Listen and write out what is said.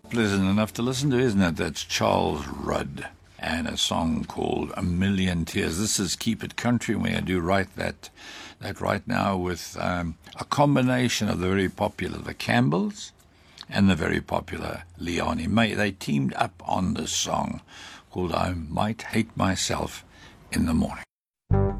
Pleasant enough to listen to, isn't it? That's Charles Rudd and a song called A Million Tears. This is Keep It Country. We're going to do that right now with a combination of the very popular The Campbells and the very popular Leone May. They teamed up on this song called I Might Hate Myself in the Morning.